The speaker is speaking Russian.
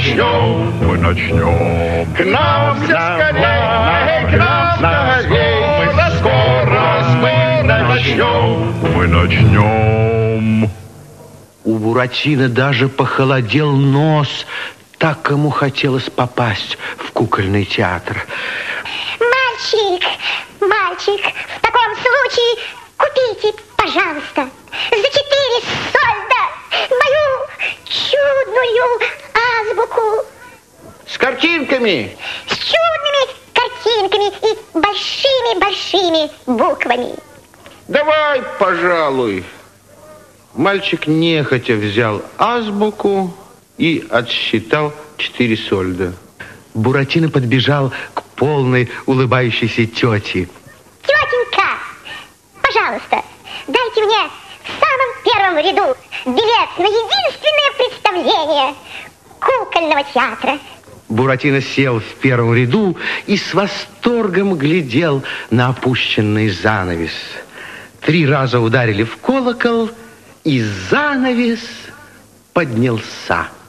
мы начнем. К нам все скорее, к нам скорее, скоро мы начнем. Мы начнем. У Буратино даже похолодел нос, так ему хотелось попасть в кукольный театр. Мальчик, в таком случае купите, пожалуйста, за 4 сольда мою чудную азбуку. С картинками? С чудными картинками и большими-большими буквами. Давай, пожалуй. Мальчик нехотя взял азбуку и отсчитал 4 сольда. Буратино подбежал к полной улыбающейся тете. Тетенька, пожалуйста, дайте мне в самом первом ряду билет на единственное представление кукольного театра. Буратино сел в первом ряду и с восторгом глядел на опущенный занавес. 3 раза ударили в колокол, и занавес поднялся.